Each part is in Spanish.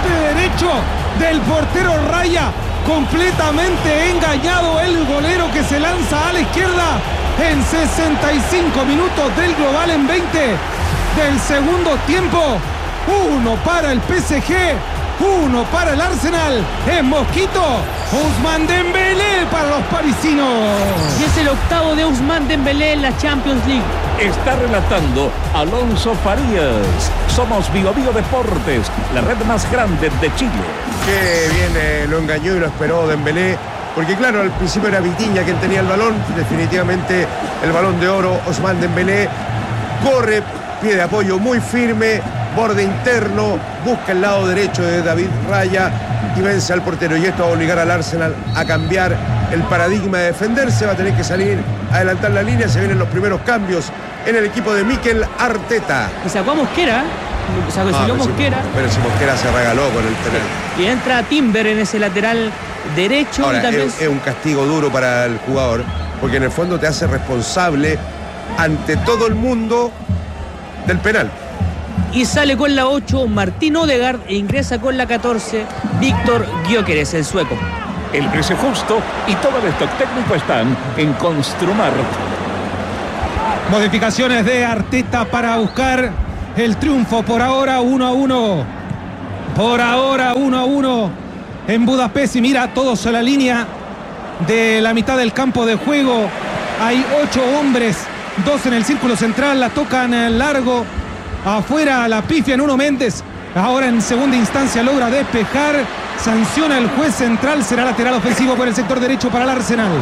poste derecho del portero Raya. Completamente engañado el golero que se lanza a la izquierda en 65 minutos del global en 20 del segundo tiempo. 1 para el PSG, 1 para el Arsenal. En Mosquito, Ousmane Dembélé para los parisinos. Y es el octavo de Ousmane Dembélé en la Champions League. Está relatando Alonso Farías. Somos Bio Deportes, la red más grande de Chile. Que bien lo engañó y lo esperó Dembélé, porque claro, al principio era Vitinha quien tenía el balón, definitivamente el balón de oro, Ousmane Dembélé corre, pie de apoyo muy firme, borde interno, busca el lado derecho de David Raya y vence al portero, y esto va a obligar al Arsenal a cambiar el paradigma de defenderse, va a tener que salir, adelantar la línea, se vienen los primeros cambios en el equipo de Mikel Arteta. Y sacó a Mosquera. Mosquera. Pero si Mosquera se regaló con el penal. Y entra Timber en ese lateral derecho. Ahora, y también es un castigo duro para el jugador, porque en el fondo te hace responsable ante todo el mundo del penal. Y sale con la 8 Martín Odegaard e ingresa con la 14 Víctor Gyökeres, el sueco. El precio justo y todo el stock técnico están en Construmart. Modificaciones de Arteta para buscar el triunfo. Por ahora 1-1. Por ahora 1-1 en Budapest. Y mira, todos a la línea de la mitad del campo de juego. Hay 8 hombres, 2 en el círculo central. La tocan largo. Afuera la pifia Nuno Méndez. Ahora en segunda instancia logra despejar. Sanciona el juez central. Será lateral ofensivo por el sector derecho para el Arsenal.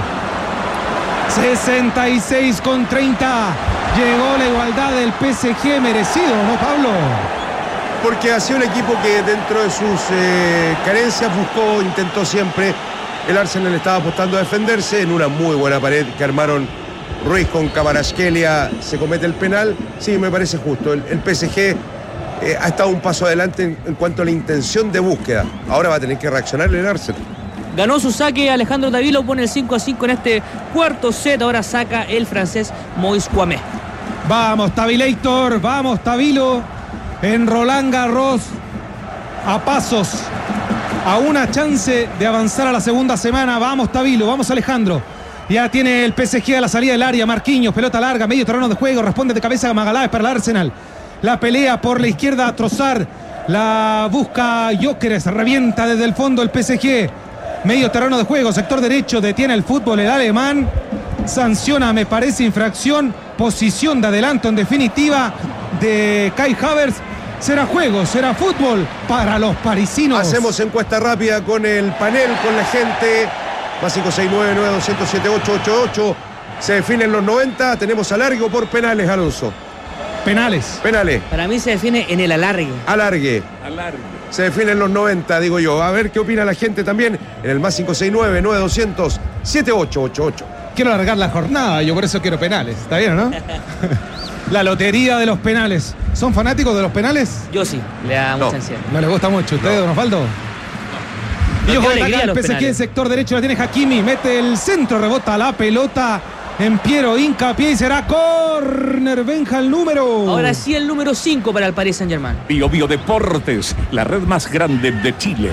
66-30. Llegó la igualdad del PSG, merecido, ¿no, Pablo? Porque ha sido un equipo que dentro de sus carencias buscó, intentó siempre. El Arsenal estaba apostando a defenderse en una muy buena pared que armaron Ruiz con Kvaratskhelia. Se comete el penal. Sí, me parece justo. El PSG ha estado un paso adelante en cuanto a la intención de búsqueda. Ahora va a tener que reaccionar el Arsenal. Ganó su saque Alejandro Davilo, pone el 5-5 en este cuarto set. Ahora saca el francés Moïse Kouamé. Vamos, Tabilator, vamos, Tabilo. En Roland Garros, a pasos, a una chance de avanzar a la segunda semana. Vamos, Tabilo, vamos, Alejandro. Ya tiene el PSG a la salida del área. Marquinhos, pelota larga, medio terreno de juego. Responde de cabeza a Magaláes para el Arsenal. La pelea por la izquierda, Trossard. La busca Gyökeres, revienta desde el fondo el PSG. Medio terreno de juego, sector derecho, detiene el fútbol el alemán. Sanciona, me parece, infracción. Posición de adelanto en definitiva de Kai Havertz. Será juego, será fútbol para los parisinos. Hacemos encuesta rápida con el panel, con la gente. Más 569-9200-7888. Se definen los 90. Tenemos alargue por penales, Alonso. Penales. Para mí se define en el alargue. Alargue. Se definen los 90, digo yo. A ver qué opina la gente también en el más 569-9200-7888. Quiero alargar la jornada, yo por eso quiero penales. ¿Está bien, no? La lotería de los penales. ¿Son fanáticos de los penales? Yo sí, le da mucha ansiedad. ¿No les gusta mucho? ¿Ustedes, don Osvaldo? Y ojo, ataca el PSG en sector derecho, la tiene Hakimi, mete el centro, rebota la pelota en Piero, hincapié y será córner. Benja el número. Ahora sí el número 5 para el Paris Saint-Germain. Bio Deportes, la red más grande de Chile.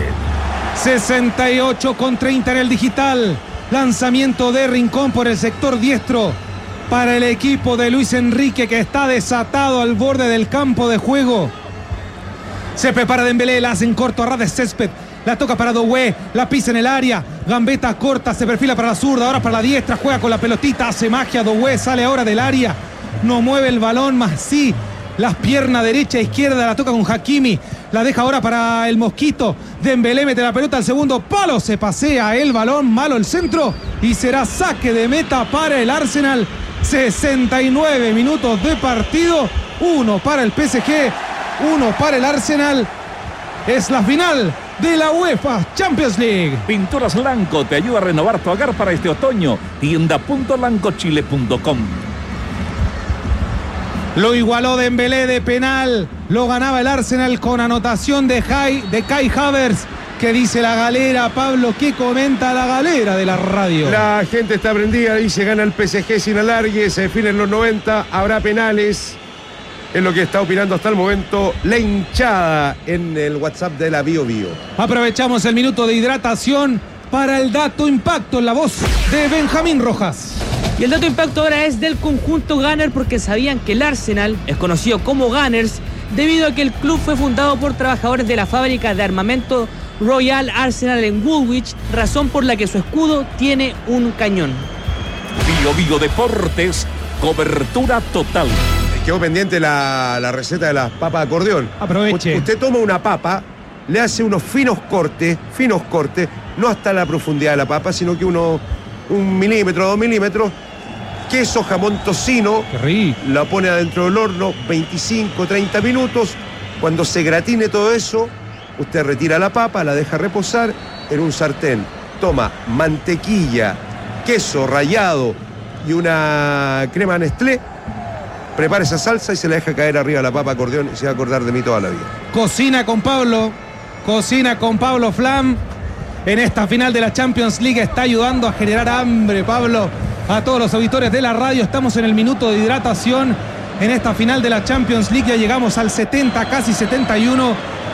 68-30 en el digital. Lanzamiento de Rincón por el sector diestro para el equipo de Luis Enrique, que está desatado al borde del campo de juego. Se prepara Dembélé, la hace en corto a ras de césped. La toca para Doué, la pisa en el área. Gambeta corta, se perfila para la zurda, ahora para la diestra, juega con la pelotita, hace magia. Doué sale ahora del área. No mueve el balón, más sí. Las piernas derecha e izquierda, la toca con Hakimi. La deja ahora para el Mosquito. Dembélé mete la pelota al segundo palo. Se pasea el balón, malo el centro. Y será saque de meta para el Arsenal. 69 minutos de partido. 1 para el PSG, 1 para el Arsenal. Es la final de la UEFA Champions League. Pinturas Lanco te ayuda a renovar tu hogar para este otoño. Tienda.lancochile.com. Lo igualó Dembélé de penal. Lo ganaba el Arsenal con anotación de Kai Havertz. ¿Qué dice la galera, Pablo? ¿Qué comenta la galera de la radio? La gente está prendida, dice gana el PSG sin alargue, se definen los 90, habrá penales. Es lo que está opinando hasta el momento la hinchada en el WhatsApp de la Bio Bio. Aprovechamos el minuto de hidratación para el dato impacto en la voz de Benjamín Rojas. Y el dato impacto ahora es del conjunto Gunner, porque sabían que el Arsenal es conocido como Gunners debido a que el club fue fundado por trabajadores de la fábrica de armamento Royal Arsenal en Woolwich, razón por la que su escudo tiene un cañón. Bio Bio Deportes, cobertura total. Quedó pendiente la receta de las papas de acordeón. Aproveche. Usted toma una papa, le hace unos finos cortes, no hasta la profundidad de la papa, sino que 1 milímetro, 2 milímetros, queso, jamón, tocino, Qué rico. la pone adentro del horno 25, 30 minutos. Cuando se gratine todo eso, usted retira la papa, la deja reposar en un sartén. Toma mantequilla, queso rallado y una crema Nestlé. Prepara esa salsa y se la deja caer arriba de la papa acordeón y se va a acordar de mí toda la vida. Cocina con Pablo Flam. En esta final de la Champions League está ayudando a generar hambre, Pablo. A todos los auditores de la radio, estamos en el minuto de hidratación. En esta final de la Champions League ya llegamos al 70, casi 71.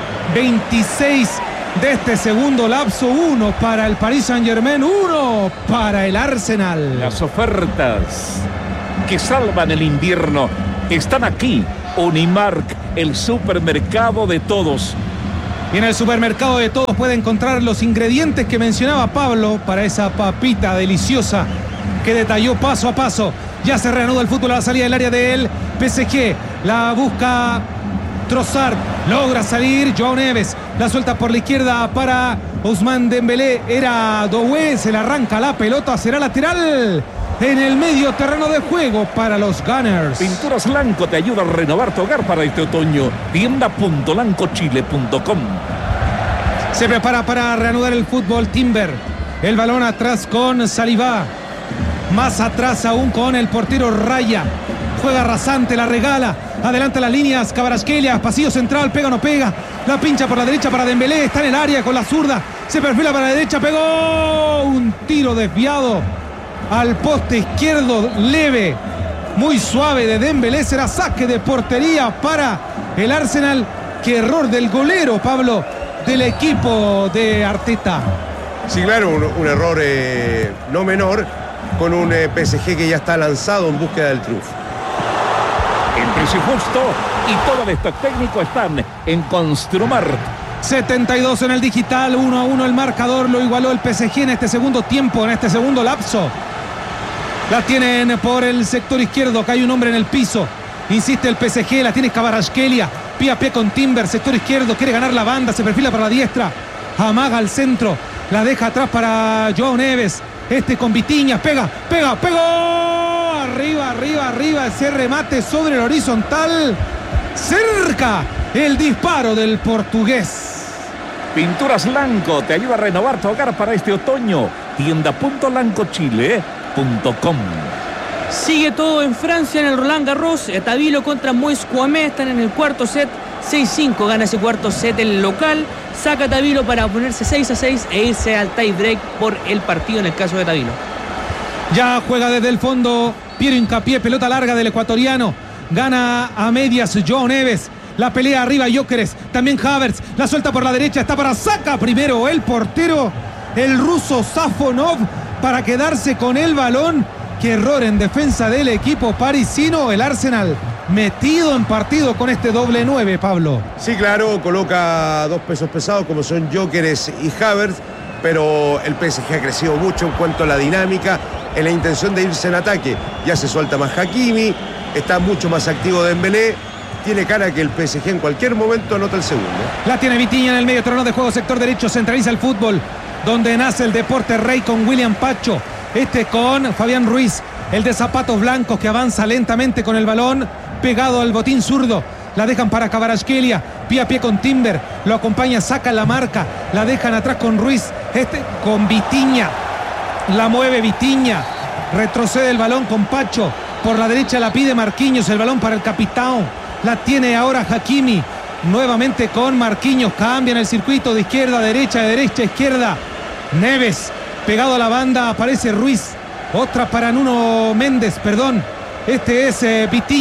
26 de este segundo lapso. 1 para el Paris Saint-Germain, 1 para el Arsenal. Las ofertas que salvan el invierno están aquí. Unimark, el supermercado de todos. Y en el supermercado de todos puede encontrar los ingredientes que mencionaba Pablo para esa papita deliciosa que detalló paso a paso. Ya se reanuda el fútbol a la salida del área del PSG. La busca Trossard, logra salir Joao Neves, la suelta por la izquierda para Ousmane Dembélé. Era Doué, se le arranca la pelota, será lateral en el medio terreno de juego para los Gunners. Pinturas Lanco te ayuda a renovar tu hogar para este otoño. Tienda.lancochile.com. Se prepara para reanudar el fútbol Timber. El balón atrás con Saliba. Más atrás aún con el portero Raya. Juega rasante, la regala. Adelanta las líneas, Kvaratskhelia, pasillo central, pega o no pega. La pincha por la derecha para Dembélé, está en el área con la zurda. Se perfila para la derecha, pegó. Un tiro desviado al poste izquierdo, leve, muy suave de Dembélé. Será saque de portería para el Arsenal. Qué error del golero, Pablo, del equipo de Arteta. Sí, claro, un error no menor con un PSG que ya está lanzado en búsqueda del triunfo. El precio justo y todo el stock técnico están en Construmart. 72 en el digital, 1-1 el marcador, lo igualó el PSG en este segundo tiempo, en este segundo lapso. La tienen por el sector izquierdo, acá hay un hombre en el piso. Insiste el PSG, la tiene Kvaratskhelia, pie a pie con Timber, sector izquierdo, quiere ganar la banda, se perfila para la diestra. Amaga al centro, la deja atrás para Joao Neves. Con Vitinha, pegó. Arriba, ese remate sobre el horizontal. Cerca el disparo del portugués. Pinturas Lanco te ayuda a renovar tu hogar para este otoño. Tienda.lancochile.com. Sigue todo en Francia en el Roland Garros. Tabilo contra Moïse Kouamé están en el cuarto set. 6-5 gana ese cuarto set el local. Saca Tabilo para ponerse 6-6 e irse al tie break por el partido en el caso de Tabilo. Ya juega desde el fondo Piero Hincapié, pelota larga del ecuatoriano. Gana a medias Joao Neves. La pelea arriba Gyökeres, también Havertz. La suelta por la derecha, está para saca primero el portero, el ruso Safonov, para quedarse con el balón. Qué error en defensa del equipo parisino. El Arsenal metido en partido con este doble 9, Pablo. Sí, claro, coloca dos pesos pesados como son Gyökeres y Havertz, pero el PSG ha crecido mucho en cuanto a la dinámica, en la intención de irse en ataque. Ya se suelta más Hakimi, está mucho más activo Dembélé. Tiene cara que el PSG en cualquier momento anota el segundo. La tiene Vitinha en el medio terreno de juego, sector derecho, centraliza el fútbol, donde nace el deporte rey con William Pacho. Con Fabián Ruiz, el de zapatos blancos que avanza lentamente con el balón pegado al botín zurdo. La dejan para Kvaratskhelia, pie a pie con Timber, lo acompaña, saca la marca, la dejan atrás con Ruiz, con Vitinha, la mueve Vitinha, retrocede el balón con Pacho, por la derecha la pide Marquinhos, el balón para el capitán, la tiene ahora Hakimi, nuevamente con Marquinhos, cambian el circuito de izquierda a derecha, de derecha a izquierda, Neves, pegado a la banda, aparece Ruiz, otra para Nuno Méndez, perdón, es Vitinha,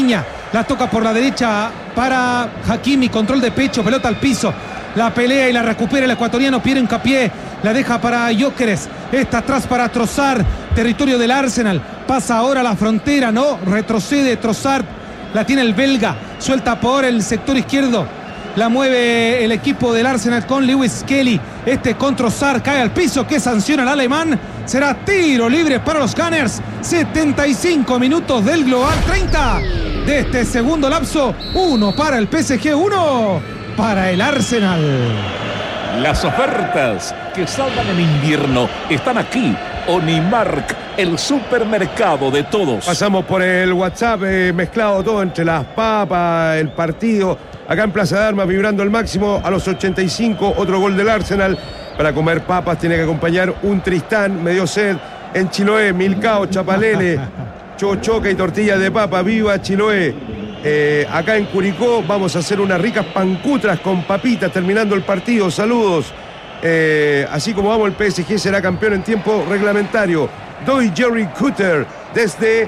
La toca por la derecha para Hakimi, control de pecho, pelota al piso. La pelea y la recupera el ecuatoriano Pierre Hincapié. La deja para Gyökeres. Está atrás para Trossard. Territorio del Arsenal. Pasa ahora la frontera, no. Retrocede Trossard. La tiene el belga. Suelta por el sector izquierdo. La mueve el equipo del Arsenal con Lewis Kelly. Con Trossard cae al piso. ¿Qué sanciona el alemán? Será tiro libre para los Gunners. 75 minutos del global. 30 de este segundo lapso. 1 para el PSG, 1 para el Arsenal. Las ofertas que salvan en invierno están aquí. Onimark, el supermercado de todos. Pasamos por el WhatsApp, mezclado todo entre las papas, el partido. Acá en Plaza de Armas, vibrando al máximo a los 85. Otro gol del Arsenal. Para comer papas tiene que acompañar un Tristán. Me dio sed en Chiloé, Milcao, Chapalele, chochoca y tortillas de papa. ¡Viva Chiloé! Acá en Curicó vamos a hacer unas ricas pancutras con papitas terminando el partido. Saludos. Así como vamos, el PSG será campeón en tiempo reglamentario. Doy Jerry Cutter desde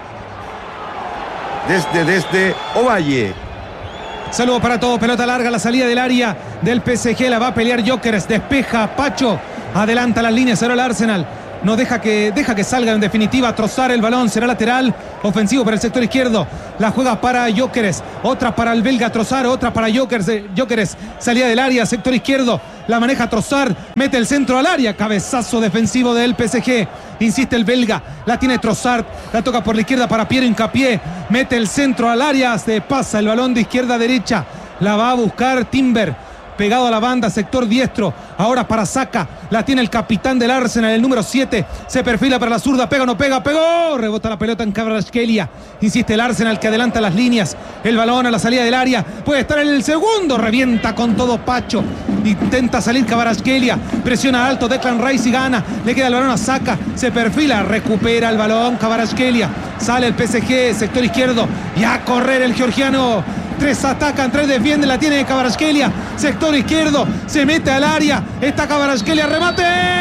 Ovalle. Saludos para todos, pelota larga, la salida del área del PSG, la va a pelear Gyökeres, despeja Pacho, adelanta las líneas, ahora el Arsenal. No deja que salga en definitiva. Trossard el balón, será lateral ofensivo para el sector izquierdo. La juega para Gyökeres, otra para el belga Trossard, otra para Gyökeres, salida del área, sector izquierdo. La maneja Trossard, mete el centro al área, cabezazo defensivo del PSG. Insiste el belga, la tiene Trossard, la toca por la izquierda para Pierre Hincapié, mete el centro al área, se pasa el balón de izquierda a derecha, la va a buscar Timber. Pegado a la banda, sector diestro. Ahora para Saka. La tiene el capitán del Arsenal, el número 7. Se perfila para la zurda. Pega o no pega. Pegó. Rebota la pelota en Kvaratskhelia. Insiste el Arsenal que adelanta las líneas. El balón a la salida del área. Puede estar en el segundo. Revienta con todo Pacho. Intenta salir Kvaratskhelia. Presiona alto Declan Rice y gana. Le queda el balón a Saka. Se perfila. Recupera el balón Kvaratskhelia. Sale el PSG. Sector izquierdo. Y a correr el georgiano. 3 atacan, 3 defienden, la tiene Kvaratskhelia, sector izquierdo, se mete al área, está Kvaratskhelia, remate,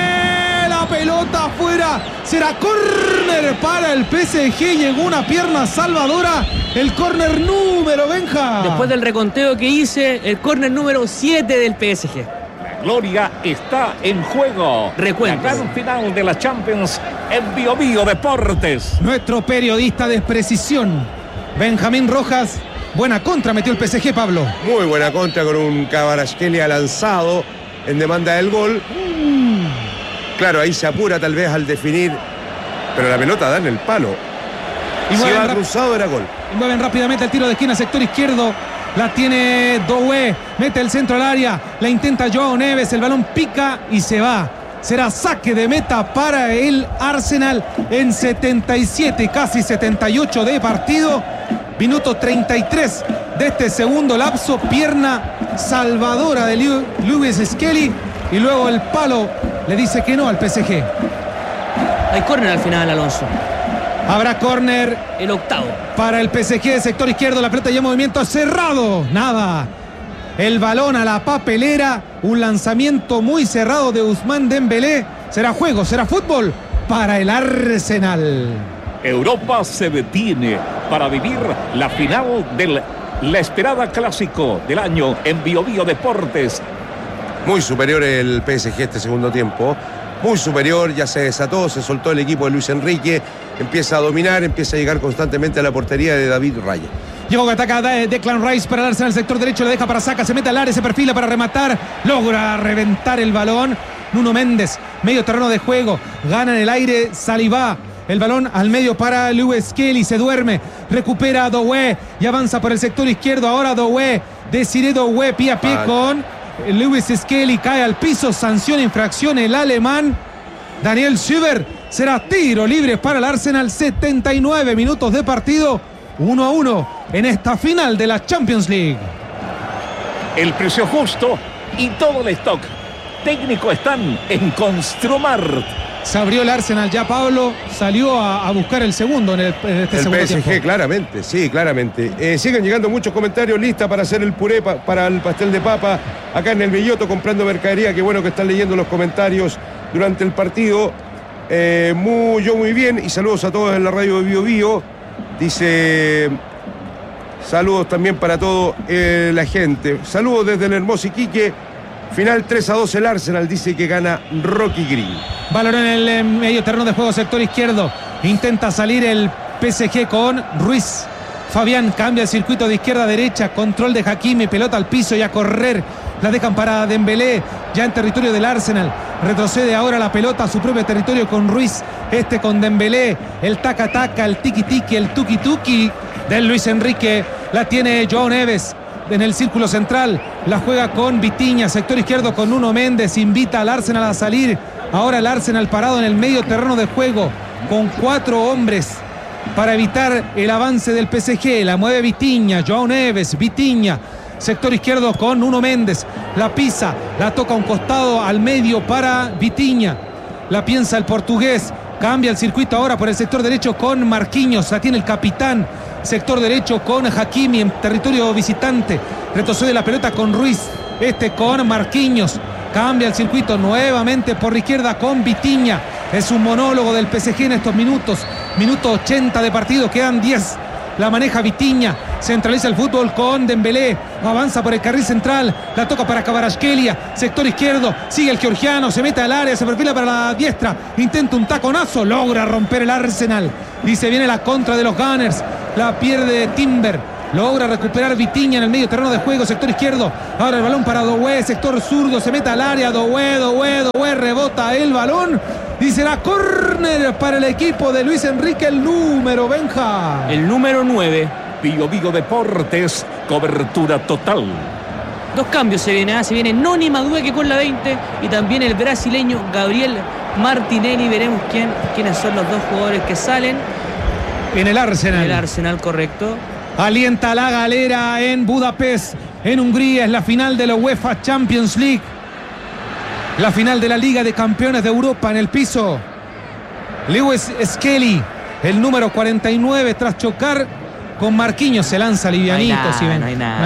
la pelota afuera, será córner para el PSG, llegó una pierna salvadora, el córner número, Benja. Después del reconteo que hice, el córner número 7 del PSG. Gloria está en juego. Recuerden. La gran final de la Champions en Bio Bio Deportes. Nuestro periodista de precisión, Benjamín Rojas. Buena contra metió el PSG, Pablo. Muy buena contra con un Kvaratskhelia lanzado en demanda del gol. Claro, ahí se apura tal vez al definir, pero la pelota da en el palo. Y si va cruzado era gol. Y mueven rápidamente el tiro de esquina, sector izquierdo. La tiene Doué, mete el centro al área, la intenta Joao Neves, el balón pica y se va. Será saque de meta para el Arsenal en 77, casi 78 de partido. Minuto 33 de este segundo lapso. Pierna salvadora de Lewis Skelly. Y luego el palo le dice que no al PSG. Hay córner al final, Alonso. Habrá córner. El octavo. Para el PSG, sector izquierdo. La pelota ya en movimiento cerrado. Nada. El balón a la papelera. Un lanzamiento muy cerrado de Ousmane Dembélé. Será juego, será fútbol para el Arsenal. Europa se detiene para vivir la final de la esperada clásico del año en Bio Bio Deportes. Muy superior el PSG este segundo tiempo. Muy superior, ya se desató, se soltó el equipo de Luis Enrique. Empieza a dominar, empieza a llegar constantemente a la portería de David Raya. Llegó que ataca Declan Rice para el Arsenal, sector derecho, le deja para Saka, se mete al área, se perfila para rematar. Logra reventar el balón. Nuno Méndez, medio terreno de juego. Gana en el aire Saliba. El balón al medio para Lewis Kelly, se duerme, recupera a Doué y avanza por el sector izquierdo. Ahora Doué, Desiré Doué, pie a pie con Lewis Skelly, cae al piso, sanciona infracción el alemán Daniel Schüber. Será tiro libre para el Arsenal. 79 minutos de partido, 1-1 en esta final de la Champions League. El precio justo y todo el stock técnico están en Construmart. Se abrió el Arsenal ya, Pablo. Salió a buscar el segundo en este segundo PSG, tiempo. claramente, sí, claramente. Siguen llegando muchos comentarios, lista para hacer el puré para el pastel de papa. Acá en el Belloto comprando mercadería. Qué bueno que están leyendo los comentarios durante el partido. Muy bien. Y saludos a todos en la radio de Bio Bio. Dice Saludos también para toda la gente. Saludos desde el hermoso Iquique. Final 3-2 el Arsenal, dice que gana Rocky Green. Balón en el medio terreno de juego, sector izquierdo. Intenta salir el PSG con Ruiz. Fabián cambia el circuito de izquierda a derecha. Control de Hakimi, pelota al piso y a correr. La dejan para Dembélé, ya en territorio del Arsenal. Retrocede ahora la pelota a su propio territorio con Ruiz. Con Dembélé. El taca-taca, el tiki-tiki, el tuki-tuki del Luis Enrique. La tiene Joao Neves en el círculo central. La juega con Vitinha, sector izquierdo con Nuno Méndez. Invita al Arsenal a salir. Ahora el Arsenal parado en el medio terreno de juego con 4 hombres para evitar el avance del PSG. La mueve Vitinha, Joao Neves, Vitinha. Sector izquierdo con Nuno Méndez. La pisa, la toca a un costado al medio para Vitinha. La piensa el portugués. Cambia el circuito ahora por el sector derecho con Marquinhos. La tiene el capitán. Sector derecho con Hakimi en territorio visitante. Retrocede la pelota con Ruiz. Con Marquinhos. Cambia el circuito nuevamente por la izquierda con Vitinha. Es un monólogo del PSG en estos minutos. Minuto 80 de partido. Quedan 10. La maneja Vitinha. Centraliza el fútbol con Dembélé. Avanza por el carril central. La toca para Kvaratskhelia. Sector izquierdo. Sigue el georgiano. Se mete al área. Se perfila para la diestra. Intenta un taconazo. Logra romper el Arsenal. Y se viene la contra de los Gunners. La pierde Timber. Logra recuperar Vitinha en el medio terreno de juego. Sector izquierdo. Ahora el balón para Doué. Sector zurdo. Se mete al área. Doué. Rebota el balón. Y será córner para el equipo de Luis Enrique. El número, Benja. El número 9. Vigo Deportes, cobertura total. 2 cambios se vienen. Se viene Noni Madueke con la 20 y también el brasileño Gabriel Martinelli. Veremos quiénes son los 2 jugadores que salen. En el Arsenal. El Arsenal, correcto. Alienta la galera en Budapest, en Hungría. Es la final de la UEFA Champions League. La final de la Liga de Campeones de Europa. En el piso Lewis Skelly, el número 49, tras chocar con Marquinhos. Se lanza livianito. No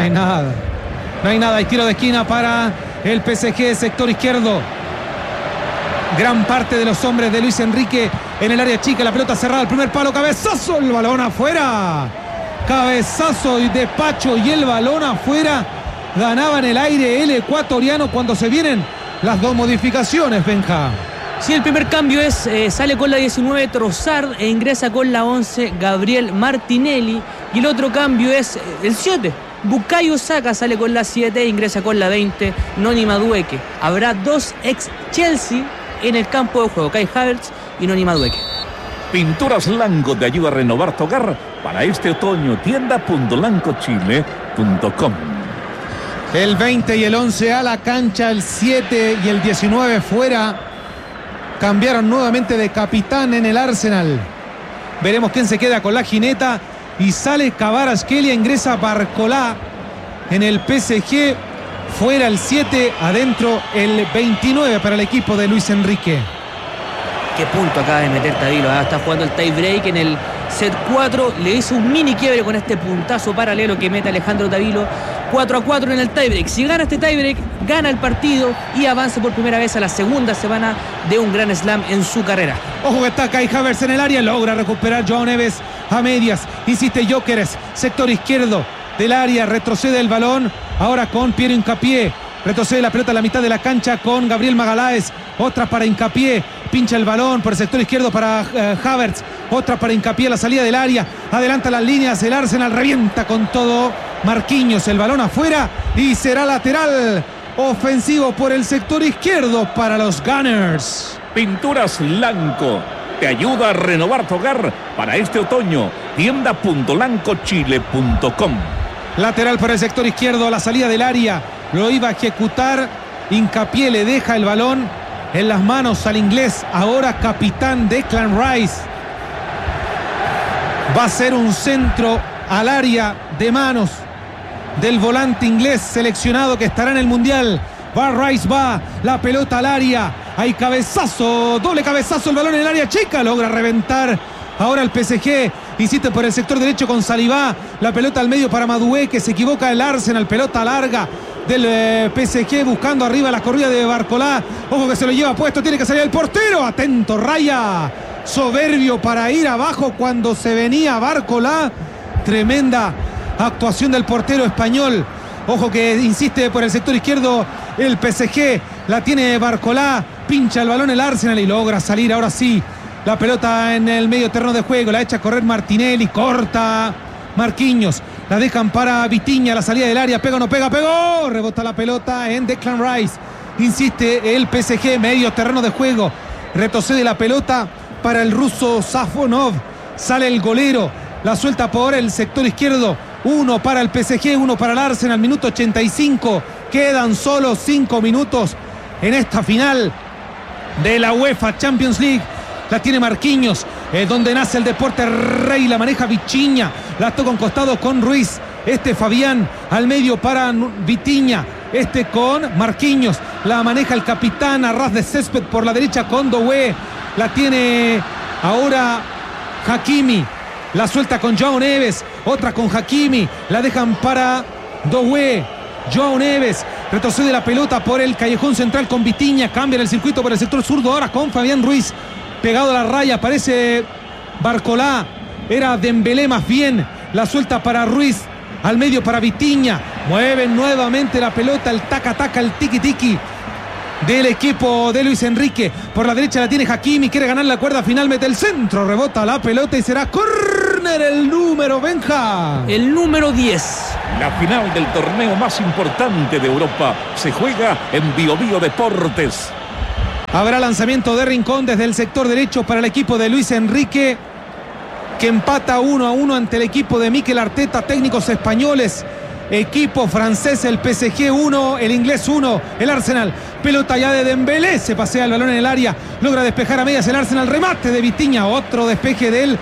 hay nada. Hay tiro de esquina para el PSG, sector izquierdo. Gran parte de los hombres de Luis Enrique en el área chica. La pelota cerrada, el primer palo, cabezazo, el balón afuera. Cabezazo de Pacho y el balón afuera. Ganaba en el aire el ecuatoriano cuando se vienen las 2 modificaciones, Benja. Sí, el primer cambio es sale con la 19 Trossard e ingresa con la 11 Gabriel Martinelli. Y el otro cambio es el 7. Bukayo Saka sale con la 7 e ingresa con la 20 Noni Madueke. Habrá 2 ex Chelsea en el campo de juego, Kai Havertz y Noni Madueke. Pinturas Lanco te ayuda a renovar tu hogar para este otoño. Tienda.lancochile.com. El 20 y el 11 a la cancha, el 7 y el 19 fuera. Cambiaron nuevamente de capitán en el Arsenal. Veremos quién se queda con la jineta. Y sale Kvaratskhelia, ingresa Barcolá en el PSG. Fuera el 7, adentro el 29 para el equipo de Luis Enrique. Qué punto acaba de meter Tavilo. Está jugando el tie break en el set 4. Le hizo un mini quiebre con este puntazo paralelo que mete Alejandro Tavilo. 4-4 en el tiebreak. Si gana este tiebreak, gana el partido y avanza por primera vez a la segunda semana de un Grand Slam en su carrera. Ojo que está Kai Havertz en el área. Logra recuperar Joao Neves a medias. Insiste Gyökeres. Sector izquierdo del área. Retrocede el balón. Ahora con Piero Hincapié. Retrocede la pelota a la mitad de la cancha con Gabriel Magalhães. Otra para Hincapié. Pincha el balón por el sector izquierdo para Havertz. Otra para Hincapié a la salida del área. Adelanta las líneas. El Arsenal revienta con todo. Marquinhos, el balón afuera. Y será lateral ofensivo por el sector izquierdo para los Gunners. Pinturas Lanco te ayuda a renovar tu hogar para este otoño. Tienda.lancochile.com. Lateral por el sector izquierdo a la salida del área. Lo iba a ejecutar. Hincapié le deja el balón en las manos al inglés, ahora capitán Declan Rice. Va a ser un centro al área de manos del volante inglés seleccionado que estará en el Mundial. Va Rice, va la pelota al área. Hay cabezazo, doble cabezazo, el balón en el área chica. Logra reventar ahora el PSG. Insiste por el sector derecho con Saliba. La pelota al medio para Madueke, que se equivoca el Arsenal. Pelota larga del PSG buscando arriba la corrida de Barcolá. Ojo que se lo lleva puesto, tiene que salir el portero. Atento, Raya. Soberbio para ir abajo cuando se venía Barcolá. Tremenda actuación del portero español. Ojo que insiste por el sector izquierdo el PSG. La tiene Barcolá. Pincha el balón el Arsenal y logra salir ahora sí. La pelota en el medio terreno de juego. La echa a correr Martinelli. Corta Marquinhos. La dejan para Vitinha. La salida del área. Pega o no pega. Pegó. Rebota la pelota en Declan Rice. Insiste el PSG. Medio terreno de juego. Retrocede la pelota para el ruso Safonov. Sale el golero. La suelta por el sector izquierdo. Uno para el PSG, uno para el Arsenal. Minuto 85. Quedan solo 5 minutos en esta final de la UEFA Champions League. La tiene Marquinhos, donde nace el deporte rey. La maneja Vitinha. La toca en costado con Ruiz. Fabián al medio para Vitinha. Con Marquinhos. La maneja el capitán a ras de césped por la derecha con Doué. La tiene ahora Hakimi. La suelta con Joao Neves. Otra con Hakimi. La dejan para Doué. Joao Neves. Retrocede la pelota por el callejón central con Vitinha. Cambia el circuito por el sector zurdo. Ahora con Fabián Ruiz. Pegado a la raya. Aparece Barcolá. Era Dembélé más bien. La suelta para Ruiz. Al medio para Vitinha. Mueven nuevamente la pelota. El taca-taca, el tiki-tiki del equipo de Luis Enrique. Por la derecha la tiene Hakimi. Quiere ganar la cuerda final. Mete el centro. Rebota la pelota y será córner el número, Benja. El número 10. La final del torneo más importante de Europa se juega en Bio Bio Deportes. Habrá lanzamiento de Rincón desde el sector derecho para el equipo de Luis Enrique, que empata 1-1 ante el equipo de Mikel Arteta. Técnicos españoles. Equipo francés, el PSG 1, el inglés 1, el Arsenal. Pelota ya de Dembélé, se pasea el balón en el área, logra despejar a medias el Arsenal. Remate de Vitinha, otro despeje del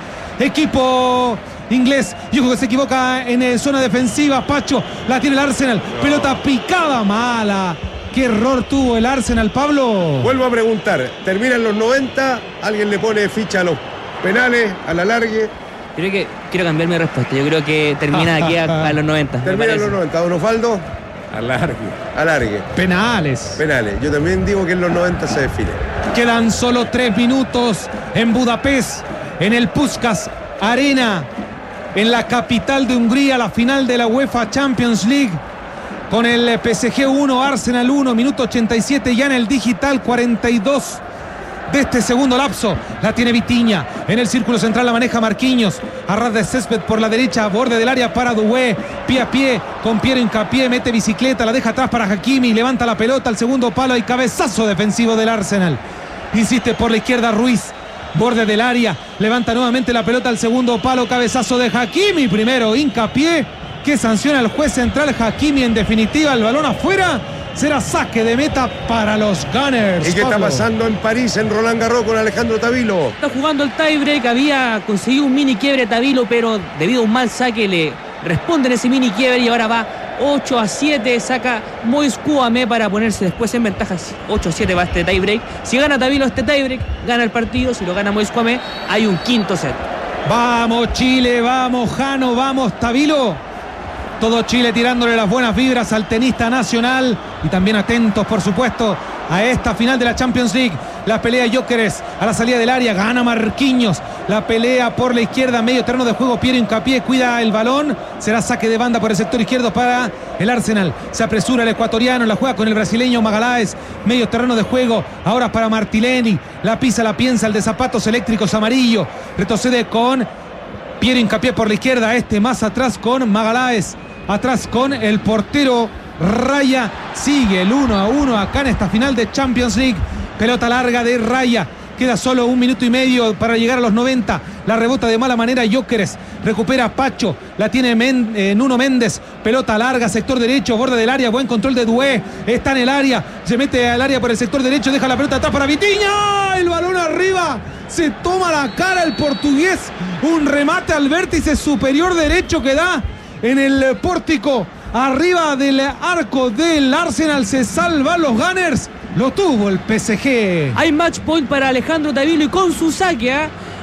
equipo inglés. Y ojo que se equivoca en zona defensiva. Pacho, la tiene el Arsenal. Pelota picada, mala. ¿Qué error tuvo el Arsenal, Pablo? Vuelvo a preguntar, terminan los 90, alguien le pone ficha a los penales, a la largue. Creo que quiero cambiar mi respuesta. Yo creo que termina aquí a los 90. Termina a los 90. Don Osvaldo. Alargue. Penales. Yo también digo que en los 90 se define. Quedan solo 3 minutos en Budapest, en el Puskás Arena, en la capital de Hungría, la final de la UEFA Champions League. Con el PSG 1, Arsenal 1, minuto 87 ya en el digital 42 de este segundo lapso. La tiene Vitinha. En el círculo central la maneja Marquinhos. A ras de césped por la derecha, borde del área para Doué. Pie a pie con Piero Hincapié. Mete bicicleta, la deja atrás para Hakimi. Levanta la pelota al segundo palo y cabezazo defensivo del Arsenal. Insiste por la izquierda Ruiz. Borde del área. Levanta nuevamente la pelota al segundo palo. Cabezazo de Hakimi. Primero Hincapié, que sanciona al juez central. Hakimi, en definitiva, el balón afuera. Será saque de meta para los Gunners. ¿Y qué está pasando en París, en Roland Garros, con Alejandro Tavilo? Está jugando el tiebreak. Había conseguido un mini quiebre Tavilo, pero debido a un mal saque le responden ese mini quiebre y ahora va 8-7. Saca Moïse Kouamé para ponerse después en ventaja. 8-7 va este tiebreak. Si gana Tavilo este tiebreak, gana el partido. Si lo gana Moïse Kouamé, hay un quinto set. Vamos Chile, vamos Jano, vamos Tavilo. Todo Chile tirándole las buenas vibras al tenista nacional y también atentos, por supuesto, a esta final de la Champions League. La pelea Gyökeres a la salida del área, gana Marquinhos. La pelea por la izquierda, medio terreno de juego, Piero Hincapié cuida el balón. Será saque de banda por el sector izquierdo para el Arsenal. Se apresura el ecuatoriano, la juega con el brasileño Magalhães. Medio terreno de juego, ahora para Martinelli. La pisa, la piensa, el de zapatos eléctricos amarillo. Retrocede con Piero Hincapié por la izquierda, más atrás con Magalhães. Atrás con el portero Raya. Sigue el 1-1 acá en esta final de Champions League. Pelota larga de Raya. Queda solo 1 minuto y medio para llegar a los 90. La rebota de mala manera Gyökeres. Recupera Pacho. La tiene Nuno Méndez. Pelota larga, sector derecho, borde del área. Buen control de Doué. Está en el área. Se mete al área por el sector derecho. Deja la pelota atrás para Vitinha. El balón arriba. Se toma la cara el portugués. Un remate al vértice superior derecho que da en el pórtico arriba del arco del Arsenal. Se salvan los Gunners. Lo tuvo el PSG. Hay match point para Alejandro Tavilo y con su saque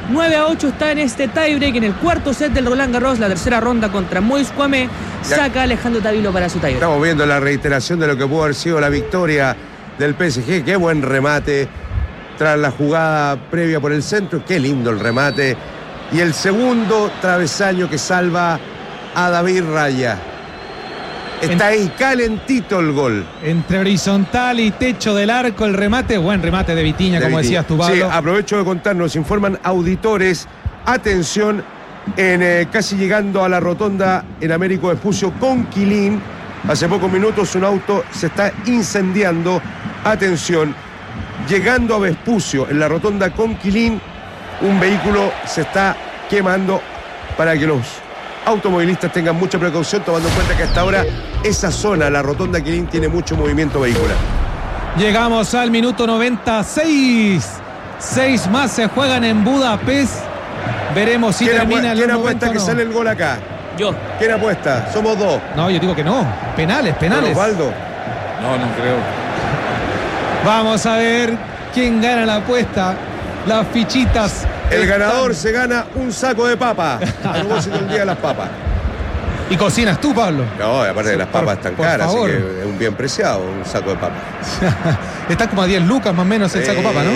9-8 está en este tiebreak en el cuarto set del Roland Garros, la tercera ronda contra Moïse Kouamé. Saca Alejandro Tavilo para su tiebreak. Estamos viendo la reiteración de lo que pudo haber sido la victoria del PSG. Qué buen remate tras la jugada previa por el centro. Qué lindo el remate. Y el segundo travesaño que salva a David Raya. Está ahí calentito el gol. Entre horizontal y techo del arco, el remate, buen remate de Vitinha, como decías tú, Pablo. Sí, aprovecho de contar, nos informan auditores, atención, casi llegando a la rotonda en Américo Vespucio con Quilín, hace pocos minutos un auto se está incendiando, atención, llegando a Vespucio, en la rotonda con Quilín, un vehículo se está quemando, para que los automovilistas tengan mucha precaución, tomando en cuenta que hasta ahora esa zona, la rotonda Quilín, tiene mucho movimiento vehicular. Llegamos al minuto 96. 6 más se juegan en Budapest. Veremos si termina el 90. ¿Quién apuesta que sale el gol acá? Yo. ¿Quién apuesta? Somos dos. No, yo digo que no. Penales. Osvaldo. No creo. Vamos a ver quién gana la apuesta. Las fichitas. El ganador se gana un saco de papa. A propósito del día de las papas. ¿Y cocinas tú, Pablo? No, aparte de las papas están caras, favor. así que es un bien preciado un saco de papas. Están como a 10 lucas más o menos el saco de papa, ¿no?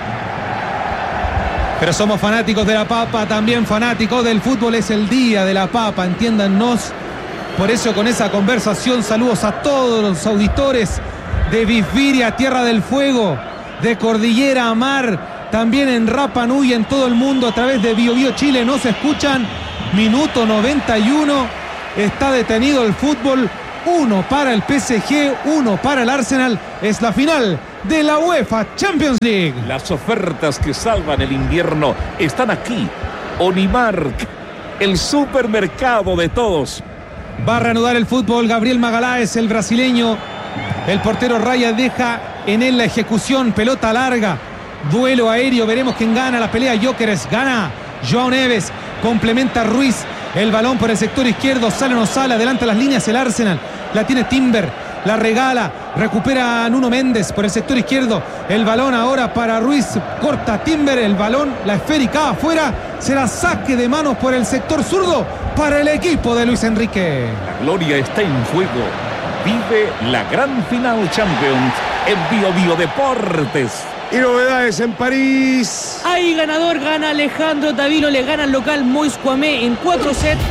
Pero somos fanáticos de la papa, también fanáticos del fútbol. Es el día de la papa, entiéndannos. Por eso, con esa conversación, saludos a todos los auditores de Bisbiria, Tierra del Fuego, de Cordillera a Mar, también en Rapa Nui, en todo el mundo, a través de Bio Bio Chile. Nos escuchan. Minuto 91. Está detenido el fútbol. 1 para el PSG, 1 para el Arsenal. Es la final de la UEFA Champions League. Las ofertas que salvan el invierno están aquí. Onimark, el supermercado de todos. Va a reanudar el fútbol Gabriel Magaláes, el brasileño. El portero Raya deja en él la ejecución. Pelota larga. Duelo aéreo. Veremos quién gana la pelea. Jóqueres gana. João Neves complementa a Ruiz. El balón por el sector izquierdo. Sale o no sale. Adelanta las líneas el Arsenal. La tiene Timber. La regala. Recupera a Nuno Méndez por el sector izquierdo. El balón ahora para Ruiz. Corta Timber. El balón. La esférica afuera. Será saque de manos por el sector zurdo para el equipo de Luis Enrique. La gloria está en juego. Vive la gran final Champions en Bio Bio Deportes. Y novedades en París. Ahí ganador, gana Alejandro Tavilo, le gana al local Mois Kwame en 4 sets.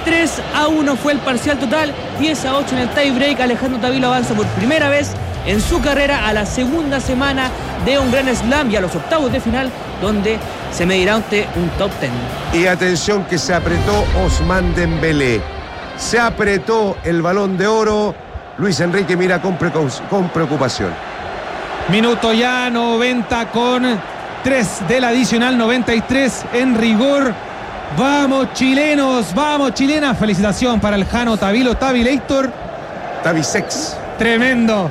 3-1 fue el parcial total, 10-8 en el tie break. Alejandro Tavilo avanza por primera vez en su carrera a la segunda semana de un Grand Slam y a los octavos de final, donde se medirá ante un top 10. Y atención que se apretó Ousmane Dembélé. Se apretó el Balón de Oro. Luis Enrique mira con preocupación. Minuto ya 90 con 3 del adicional, 93 en rigor. Vamos chilenos, vamos chilenas. Felicitación para el Jano Tavilo, Tavilator. Tavisex. Tremendo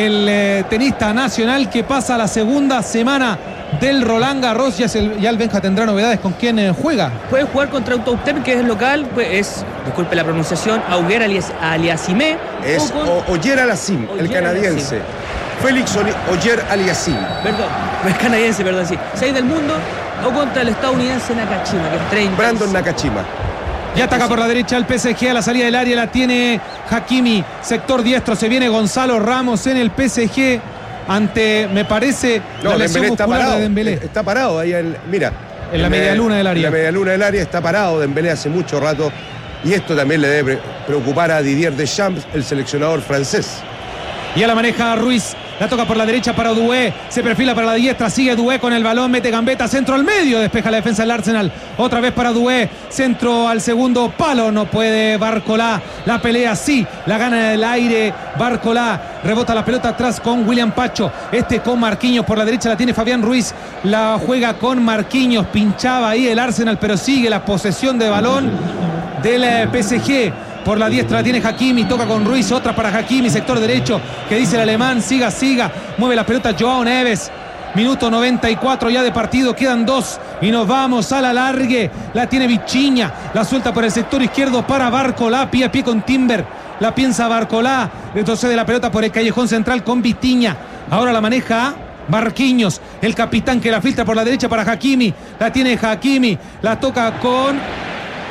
el tenista nacional que pasa a la segunda semana del Roland Garros. Ya el Benja tendrá novedades con quién juega. Puede jugar contra Auto-Utep, que es el local, pues es, disculpe la pronunciación, Auger Aliassime. Es Oyer Aliassime, el canadiense. Félix Oyer Aliassime. Perdón, no es canadiense, perdón, sí. 6 del mundo, o contra el estadounidense Nakashima, que es 30. Brandon Nakashima. Ya ataca por la derecha el PSG, a la salida del área la tiene Hakimi, sector diestro, se viene Gonzalo Ramos en el PSG ante, me parece, la lesión muscular de Dembélé. Está parado ahí, mira. En la medialuna del área. En la medialuna del área está parado Dembélé hace mucho rato y esto también le debe preocupar a Didier Deschamps, el seleccionador francés. Ya la maneja Ruiz. La toca por la derecha para Doué. Se perfila para la diestra. Sigue Doué con el balón. Mete gambeta. Centro al medio. Despeja la defensa del Arsenal. Otra vez para Doué. Centro al segundo palo. No puede Barcolá. La pelea sí. La gana del aire Barcolá. Rebota la pelota atrás con William Pacho. Con Marquinhos. Por la derecha la tiene Fabián Ruiz. La juega con Marquinhos. Pinchaba ahí el Arsenal. Pero sigue la posesión de balón del PSG. Por la diestra la tiene Hakimi, toca con Ruiz, otra para Hakimi, sector derecho, que dice el alemán, siga, mueve la pelota João Neves, minuto 94 ya de partido, quedan 2 y nos vamos a la largue, la tiene Vitinha, la suelta por el sector izquierdo para Barcolá, pie a pie con Timber, la piensa Barcolá, retrocede la pelota por el callejón central con Vitinha, ahora la maneja Marquinhos, el capitán que la filtra por la derecha para Hakimi, la tiene Hakimi, la toca con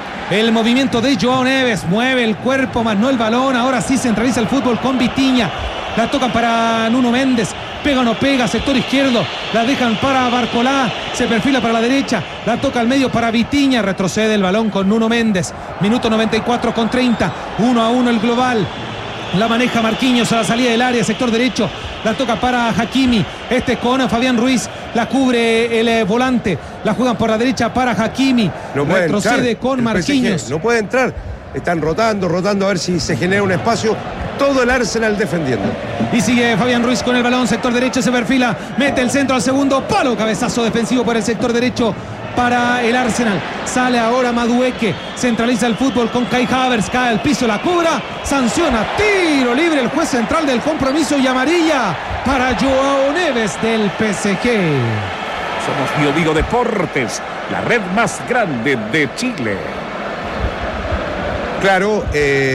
el movimiento de João Neves, mueve el cuerpo más no el balón, ahora sí centraliza el fútbol con Vitinha, la tocan para Nuno Méndez, pega o no pega, sector izquierdo, la dejan para Barcolá, se perfila para la derecha, la toca al medio para Vitinha, retrocede el balón con Nuno Méndez, minuto 94 con 30, 1-1 el global. La maneja Marquinhos a la salida del área, sector derecho. La toca para Hakimi. Con Fabián Ruiz. La cubre el volante. La juegan por la derecha para Hakimi. No puede retrocede entrar, con Marquinhos. No puede entrar. Están rotando a ver si se genera un espacio. Todo el Arsenal defendiendo. Y sigue Fabián Ruiz con el balón. Sector derecho se perfila. Mete el centro al segundo palo. Cabezazo defensivo por el sector derecho para el Arsenal. Sale ahora Madueke, centraliza el fútbol con Kai Havertz, cae al piso, la cobra, sanciona, tiro libre el juez central del compromiso y amarilla para Joao Neves del PSG. Somos Bio Deportes, la red más grande de Chile. Claro,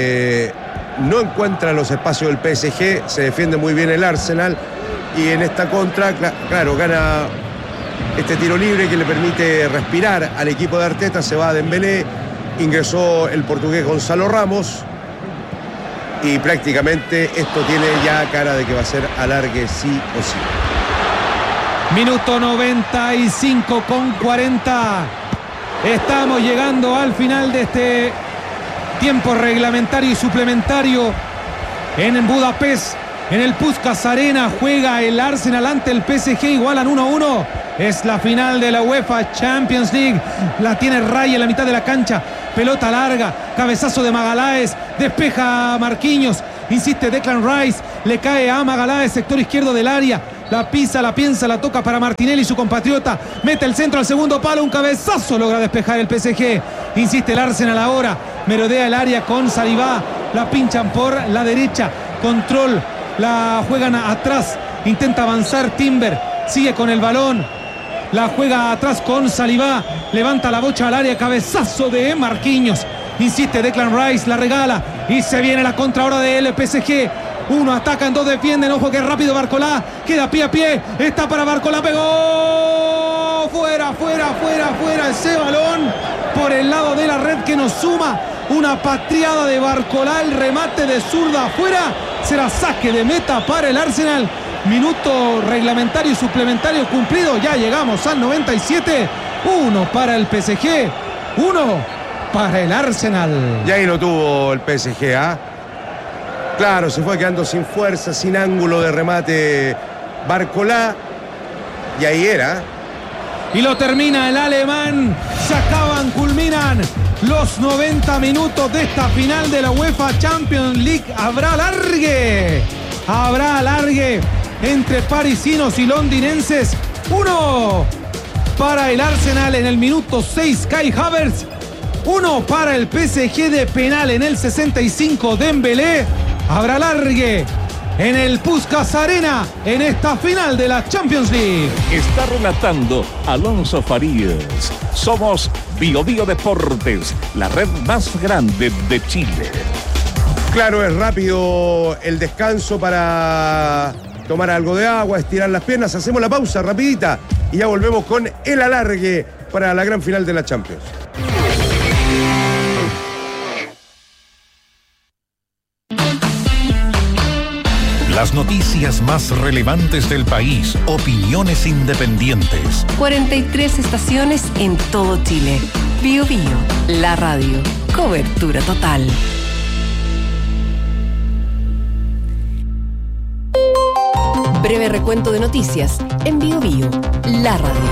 no encuentra los espacios del PSG, se defiende muy bien el Arsenal y en esta contra, claro, gana este tiro libre que le permite respirar al equipo de Arteta. Se va a Dembélé, ingresó el portugués Gonzalo Ramos y prácticamente esto tiene ya cara de que va a ser alargue sí o sí. Minuto 95 con 40. Estamos llegando al final de este tiempo reglamentario y suplementario en Budapest. En el Puskás Arena juega el Arsenal ante el PSG, igualan 1-1. Es la final de la UEFA Champions League. La tiene Ray en la mitad de la cancha. Pelota larga, cabezazo de Magalhães, despeja a Marquinhos, insiste Declan Rice, le cae a Magalhães, sector izquierdo del área. La pisa, la piensa, la toca para Martinelli, su compatriota. Mete el centro al segundo palo, un cabezazo logra despejar el PSG. Insiste el Arsenal ahora, merodea el área con Saliba. La pinchan por la derecha, control. La juegan atrás, intenta avanzar Timber, sigue con el balón, la juega atrás con Saliba, levanta la bocha al área, cabezazo de Marquinhos, insiste Declan Rice, la regala y se viene la contra ahora del PSG. Uno atacan, dos defienden, ojo que rápido Barcolá, queda pie a pie, está para Barcolá, pegó, fuera ese balón por el lado de la red que nos suma. Una patriada de Barcolá, el remate de zurda afuera. Será saque de meta para el Arsenal. Minuto reglamentario y suplementario cumplido. Ya llegamos al 97. 1 para el PSG, 1 para el Arsenal. Y ahí lo tuvo el PSG, ¿ah? Claro, se fue quedando sin fuerza, sin ángulo de remate Barcolá. Y ahí era. Y lo termina el alemán. Se acaban, culminan los 90 minutos de esta final de la UEFA Champions League. Habrá alargue entre parisinos y londinenses. 1 para el Arsenal en el minuto 6, Kai Havertz. 1 para el PSG de penal en el 65, Dembélé. Habrá alargue en el Puskás Arena en esta final de la Champions League. Está relatando Alonso Farías. Somos Bio Deportes, la red más grande de Chile. Claro, es rápido el descanso para tomar algo de agua, estirar las piernas. Hacemos la pausa rapidita y ya volvemos con el alargue para la gran final de la Champions. Las noticias más relevantes del país, opiniones independientes. 43 estaciones en todo Chile. Bio, la radio. Cobertura total. Breve recuento de noticias en Bio, la radio.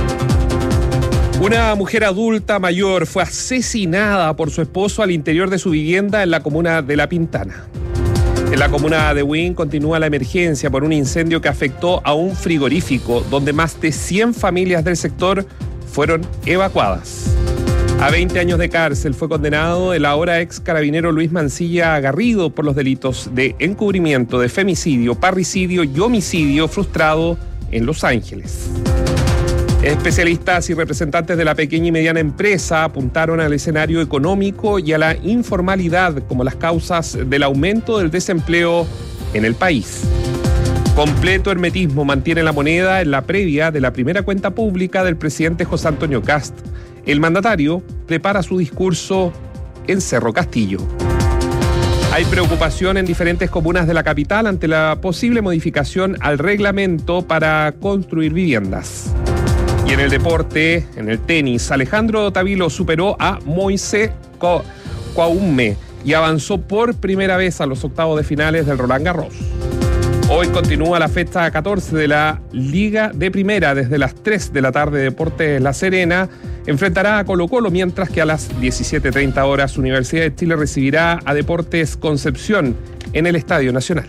Una mujer adulta mayor fue asesinada por su esposo al interior de su vivienda en la comuna de La Pintana. En la comuna de Huín continúa la emergencia por un incendio que afectó a un frigorífico donde más de 100 familias del sector fueron evacuadas. A 20 años de cárcel fue condenado el ahora ex carabinero Luis Mancilla Garrido por los delitos de encubrimiento, de femicidio, parricidio y homicidio frustrado en Los Ángeles. Especialistas y representantes de la pequeña y mediana empresa apuntaron al escenario económico y a la informalidad como las causas del aumento del desempleo en el país. Completo hermetismo mantiene la moneda en la previa de la primera cuenta pública del presidente José Antonio Kast. El mandatario prepara su discurso en Cerro Castillo. Hay preocupación en diferentes comunas de la capital ante la posible modificación al reglamento para construir viviendas. Y en el deporte, en el tenis, Alejandro Tavilo superó a Moisés Kouame y avanzó por primera vez a los octavos de finales del Roland Garros. Hoy continúa la fecha 14 de la Liga de Primera. Desde las 3 de la tarde, Deportes La Serena enfrentará a Colo-Colo, mientras que a las 17:30 horas Universidad de Chile recibirá a Deportes Concepción en el Estadio Nacional.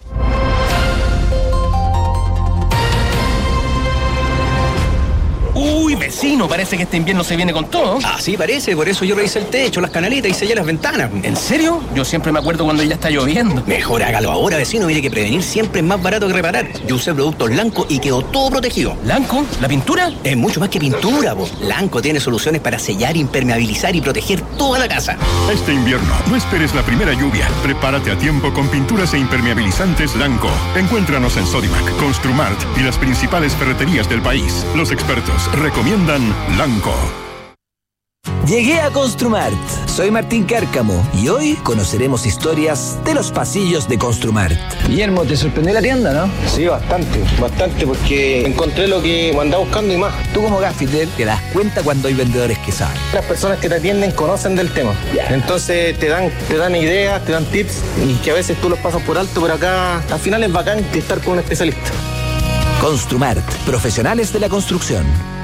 Uy, vecino, parece que este invierno se viene con todo. Así parece, por eso yo revisé el techo, las canaletas y sellé las ventanas. ¿En serio? Yo siempre me acuerdo cuando ya está lloviendo. Mejor hágalo ahora, vecino. Mire que prevenir siempre es más barato que reparar. Yo usé productos Lanco y quedó todo protegido. ¿Lanco? ¿La pintura? Es mucho más que pintura, po. Lanco tiene soluciones para sellar, impermeabilizar y proteger toda la casa. Este invierno, no esperes la primera lluvia. Prepárate a tiempo con pinturas e impermeabilizantes Lanco. Encuéntranos en Sodimac, Construmart y las principales ferreterías del país. Los expertos recomiendan Lanco. Llegué a Construmart. Soy Martín Cárcamo y hoy conoceremos historias de los pasillos de Construmart. Guillermo, ¿te sorprendió la tienda, no? Sí, bastante, porque encontré lo que andaba buscando y más. Tú como gaffiter te das cuenta cuando hay vendedores que saben. Las personas que te atienden conocen del tema. Entonces te dan ideas, te dan tips y que a veces tú los pasas por alto, pero acá al final es bacán estar con un especialista. Construmart, profesionales de la construcción.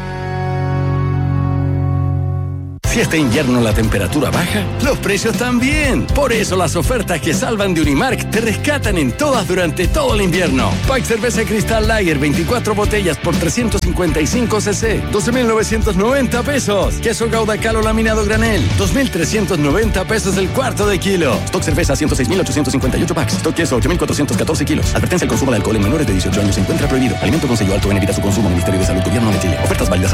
Si este invierno la temperatura baja, los precios también. Por eso las ofertas que salvan de Unimark te rescatan en todas durante todo el invierno. Pack cerveza Cristal Lager, 24 botellas por 355 cc, 12.990 pesos. Queso Gouda Calo laminado granel, 2.390 pesos el cuarto de kilo. Stock cerveza, 106.858 packs. Stock queso, 8.414 kilos. Advertencia: el consumo de alcohol en menores de 18 años se encuentra prohibido. Alimento con sello alto en evita su consumo. Ministerio de Salud, Gobierno de Chile. Ofertas válidas